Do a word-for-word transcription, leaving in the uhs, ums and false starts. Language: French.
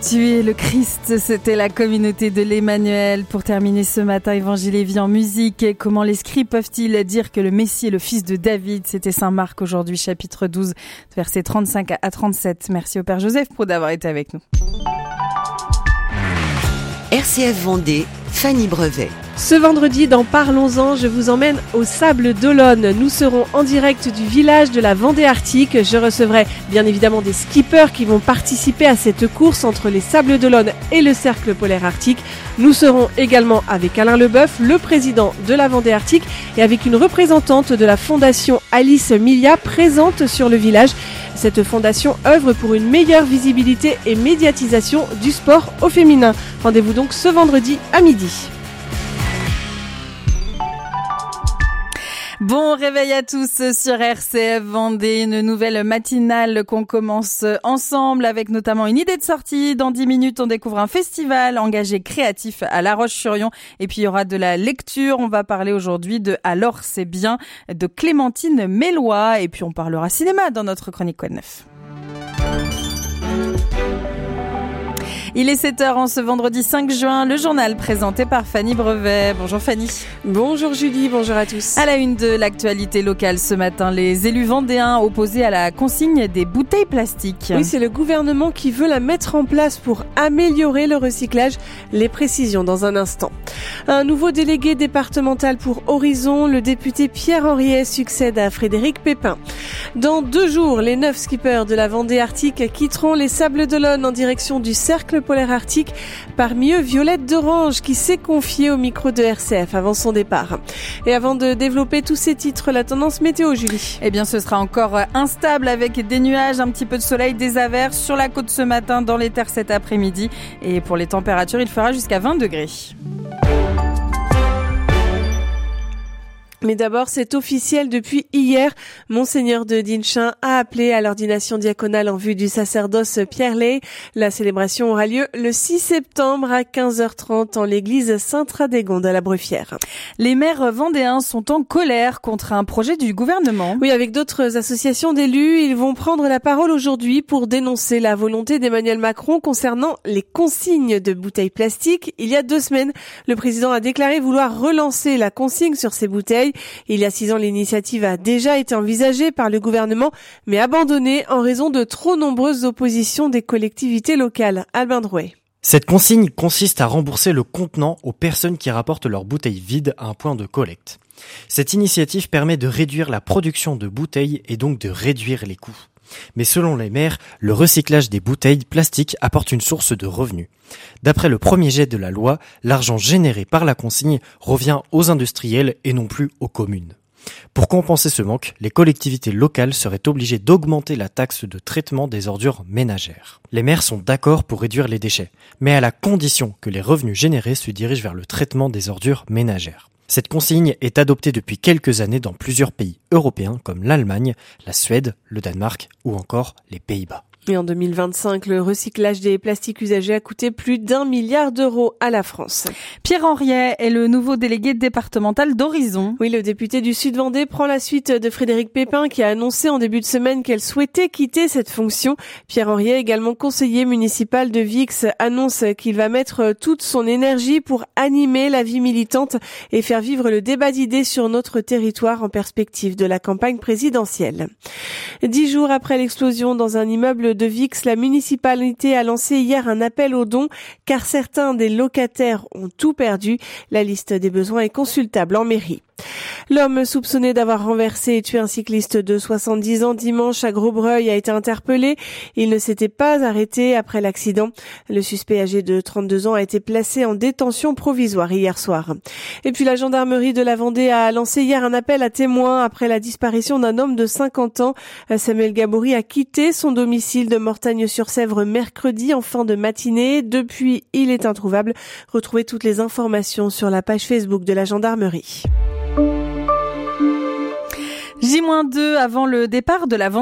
Tu es le Christ, c'était la communauté de l'Emmanuel. Pour terminer ce matin, Évangile et vie en musique. Comment les scribes peuvent-ils dire que le Messie est le fils de David? C'était Saint Marc aujourd'hui, chapitre douze, versets trente-cinq à trente-sept. Merci au Père Joseph pour d'avoir été avec nous. R C F Vendée, Fanny Brevet. Ce vendredi, dans Parlons-en, je vous emmène au Sables d'Olonne. Nous serons en direct du village de la Vendée Arctique. Je recevrai bien évidemment des skippers qui vont participer à cette course entre les Sables d'Olonne et le Cercle polaire arctique. Nous serons également avec Alain Leboeuf, le président de la Vendée Arctique, et avec une représentante de la fondation Alice Milia présente sur le village. Cette fondation œuvre pour une meilleure visibilité et médiatisation du sport au féminin. Rendez-vous donc ce vendredi à midi. Bon réveil à tous sur R C F Vendée, une nouvelle matinale qu'on commence ensemble avec notamment une idée de sortie. Dans dix minutes, on découvre un festival engagé créatif à La Roche-sur-Yon et puis il y aura de la lecture. On va parler aujourd'hui de Alors c'est bien de Clémentine Mélois et puis on parlera cinéma dans notre chronique Code neuf. Il est sept heures en ce vendredi cinq juin, le journal présenté par Fanny Brevet. Bonjour Fanny. Bonjour Julie, bonjour à tous. À la une de l'actualité locale ce matin, les élus vendéens opposés à la consigne des bouteilles plastiques. Oui, c'est le gouvernement qui veut la mettre en place pour améliorer le recyclage. Les précisions dans un instant. Un nouveau délégué départemental pour Horizon, le député Pierre Henriet succède à Frédéric Pépin. Dans deux jours, les neuf skippers de la Vendée Arctique quitteront les Sables d'Olonne en direction du Cercle polaire arctique. Parmi eux, Violette d'Orange qui s'est confiée au micro de R C F avant son départ. Et avant de développer tous ces titres, la tendance météo, Julie. Eh bien, ce sera encore instable avec des nuages, un petit peu de soleil, des averses sur la côte ce matin, dans les terres cet après-midi. Et pour les températures, il fera jusqu'à vingt degrés. Mais d'abord, c'est officiel depuis hier. Monseigneur de Dinchin a appelé à l'ordination diaconale en vue du sacerdoce Pierre Lay. La célébration aura lieu le six septembre à quinze heures trente en l'église Sainte-Radégonde à la Bruffière. Les maires vendéens sont en colère contre un projet du gouvernement. Oui, avec d'autres associations d'élus, ils vont prendre la parole aujourd'hui pour dénoncer la volonté d'Emmanuel Macron concernant les consignes de bouteilles plastiques. Il y a deux semaines, le président a déclaré vouloir relancer la consigne sur ces bouteilles. Il y a six ans, l'initiative a déjà été envisagée par le gouvernement, mais abandonnée en raison de trop nombreuses oppositions des collectivités locales. Albin Drouet. Cette consigne consiste à rembourser le contenant aux personnes qui rapportent leurs bouteilles vides à un point de collecte. Cette initiative permet de réduire la production de bouteilles et donc de réduire les coûts. Mais selon les maires, le recyclage des bouteilles plastiques apporte une source de revenus. D'après le premier jet de la loi, l'argent généré par la consigne revient aux industriels et non plus aux communes. Pour compenser ce manque, les collectivités locales seraient obligées d'augmenter la taxe de traitement des ordures ménagères. Les maires sont d'accord pour réduire les déchets, mais à la condition que les revenus générés se dirigent vers le traitement des ordures ménagères. Cette consigne est adoptée depuis quelques années dans plusieurs pays européens comme l'Allemagne, la Suède, le Danemark ou encore les Pays-Bas. Et en deux mille vingt-cinq, le recyclage des plastiques usagés a coûté plus d'un milliard d'euros à la France. Pierre Henriet est le nouveau délégué départemental d'Horizon. Oui, le député du Sud-Vendée prend la suite de Frédéric Pépin qui a annoncé en début de semaine qu'elle souhaitait quitter cette fonction. Pierre Henriet, également conseiller municipal de Vix, annonce qu'il va mettre toute son énergie pour animer la vie militante et faire vivre le débat d'idées sur notre territoire en perspective de la campagne présidentielle. Dix jours après l'explosion dans un immeuble de Vix, la municipalité a lancé hier un appel aux dons car certains des locataires ont tout perdu. La liste des besoins est consultable en mairie. L'homme soupçonné d'avoir renversé et tué un cycliste de soixante-dix ans dimanche à Grosbreuil a été interpellé. Il ne s'était pas arrêté après l'accident. Le suspect âgé de trente-deux ans a été placé en détention provisoire hier soir. Et puis la gendarmerie de la Vendée a lancé hier un appel à témoins après la disparition d'un homme de cinquante ans. Samuel Gabory a quitté son domicile de Mortagne-sur-Sèvre mercredi en fin de matinée. Depuis, il est introuvable. Retrouvez toutes les informations sur la page Facebook de la gendarmerie. J deux avant le départ de la Vendée.